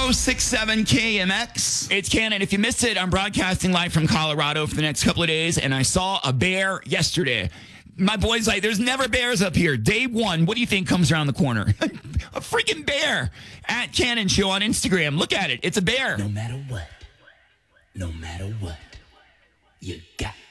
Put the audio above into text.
1067 KMX. It's Cannon. If you missed it, I'm broadcasting live from Colorado for the next couple of days, and I saw a bear yesterday. My boy's like, there's never bears up here. Day one, what do you think comes around the corner? A freaking bear. At Cannon Show on Instagram. Look at it. It's a bear. No matter what, you got